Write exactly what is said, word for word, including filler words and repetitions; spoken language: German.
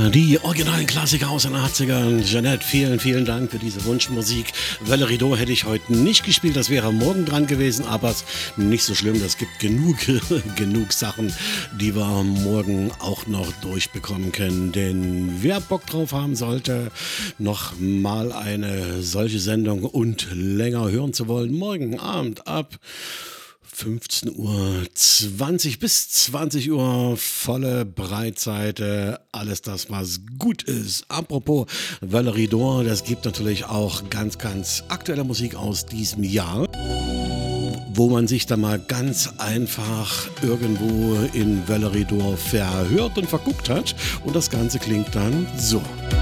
Die originalen Klassiker aus den achtzigern. Jeanette, vielen, vielen Dank für diese Wunschmusik. Valerie Do hätte ich heute nicht gespielt, das wäre morgen dran gewesen, aber es ist nicht so schlimm, es gibt genug, genug Sachen, die wir morgen auch noch durchbekommen können. Denn wer Bock drauf haben sollte, noch mal eine solche Sendung und länger hören zu wollen, morgen Abend ab fünfzehn Uhr zwanzig bis zwanzig Uhr volle Breitseite, alles das, was gut ist. Apropos Valerie Dor, das gibt natürlich auch ganz, ganz aktuelle Musik aus diesem Jahr, wo man sich da mal ganz einfach irgendwo in Valerie Dor verhört und verguckt hat. Und das Ganze klingt dann so.